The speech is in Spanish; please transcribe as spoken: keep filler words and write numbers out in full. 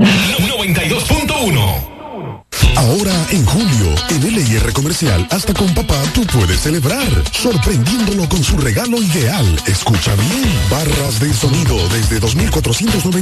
noventa y dos punto uno. Ahora en julio, en L I R Comercial, hasta con papá tú puedes celebrar, sorprendiéndolo con su regalo ideal. Escucha bien, barras de sonido desde dos mil cuatrocientos noventa